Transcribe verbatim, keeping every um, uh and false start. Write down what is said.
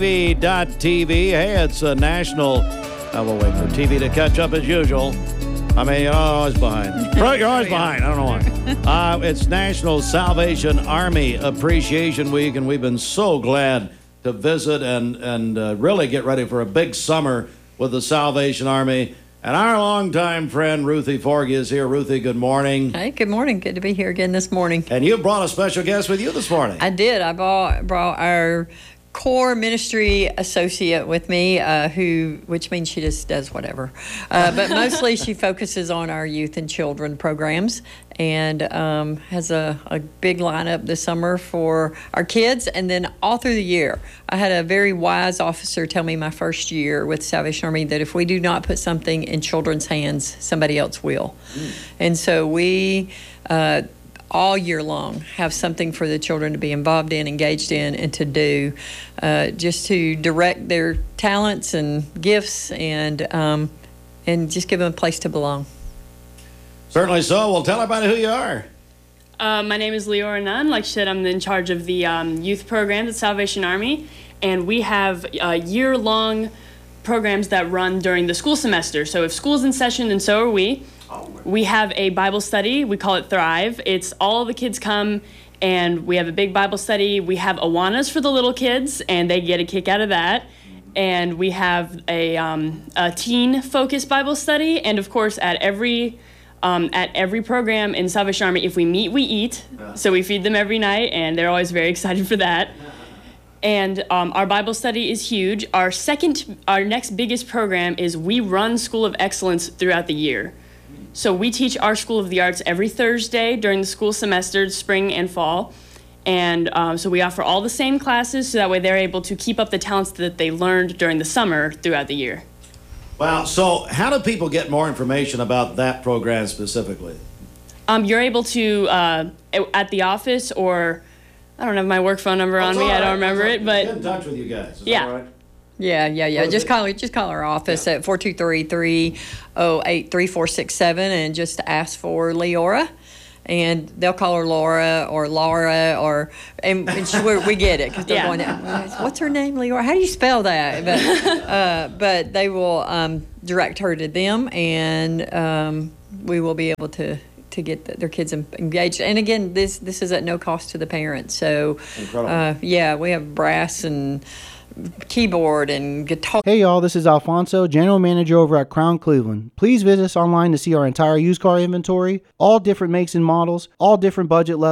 T V dot T V. Hey, it's a national. I will wait for T V to catch up as usual. I mean, you're always behind. Bro, you're always behind. I don't know why. Uh, it's National Salvation Army Appreciation Week, and we've been so glad to visit and, and uh, really get ready for a big summer with the Salvation Army. And our longtime friend, Ruthie Forgy, is here. Ruthie, good morning. Hey, good morning. Good to be here again this morning. And you brought a special guest with you this morning. I did. I brought, brought our core ministry associate with me, uh, who, which means she just does whatever. Uh, but mostly she focuses on our youth and children programs and um, has a, a big lineup this summer for our kids and then all through the year. I had a very wise officer tell me my first year with Salvation Army that if we do not put something in children's hands, somebody else will. Mm. And so we... Uh, all year long have something for the children to be involved in, engaged in, and to do, uh, just to direct their talents and gifts and um, and just give them a place to belong. Certainly so. Well, tell everybody who you are. Uh, my name is Leora Nunn. Like she said, I'm in charge of the um, youth programs at Salvation Army, and we have uh, year-long programs that run during the school semester. So if school's in session, and so are we, we have a Bible study. We call it Thrive. It's all the kids come, and we have a big Bible study. We have Awanas for the little kids, and they get a kick out of that. And we have a, um, a teen-focused Bible study. And, of course, at every um, at every program in Salvation Army, if we meet, we eat. So we feed them every night, and they're always very excited for that. And um, our Bible study is huge. Our second, our next biggest program is we run School of Excellence throughout the year. So we teach our School of the Arts every Thursday during the school semester, spring and fall. And um, so we offer all the same classes so that way they're able to keep up the talents that they learned during the summer throughout the year. Wow. So how do people get more information about that program specifically? Um, you're able to, uh, at the office, or I don't have my work phone number on me. Right. I don't remember it, but get in touch with you guys. Is yeah. that right? Yeah, yeah, yeah. Just call just call our office yeah. at four two three, three oh eight, three four six seven and just ask for Leora. And they'll call her Laura or Laura or, and, and she, we get it because they're yeah. going, what's her name, Leora? How do you spell that? But, uh, but they will um, direct her to them, and um, we will be able to to get the, their kids engaged. And again, this this is at no cost to the parents. So, uh, yeah, we have brass and keyboard and guitar. Hey y'all, this is Alfonso, General Manager over at Crown Cleveland. Please visit us online to see our entire used car inventory, all different makes and models, all different budget levels.